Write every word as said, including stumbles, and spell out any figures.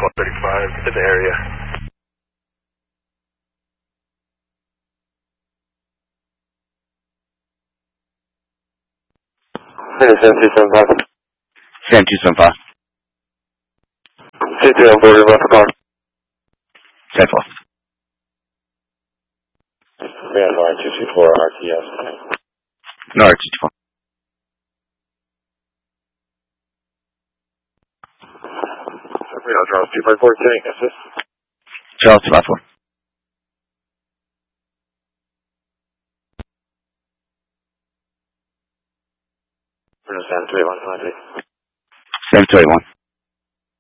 one thirty-five in the area. seven two seven five. seven two seven five. two two on board, left car. ten four. Man, line two two four R T S. No, R T four. Charles two five four, take assist. Charles two five four. seven two eight one, seven two eight one.